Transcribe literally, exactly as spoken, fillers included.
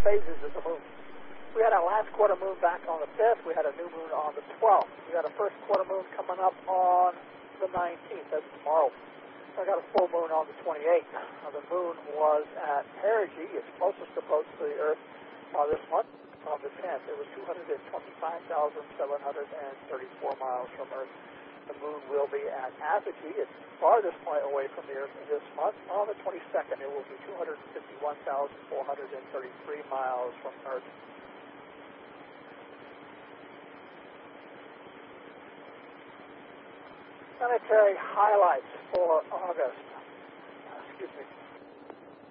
phases of the moon. We had our last quarter moon back on the fifth. We had a new moon on the twelfth. We got a first quarter moon coming up on the nineteenth. That's tomorrow. I got a full moon on the twenty-eighth. Uh, the moon was at perigee, its closest approach to the Earth uh, this month, on the tenth. It was two hundred twenty-five thousand seven hundred thirty-four miles from Earth. The moon will be at apogee, its farthest point away from the Earth this month. On the twenty-second, it will be two hundred fifty-one thousand four hundred thirty-three miles from Earth. Planetary highlights for August.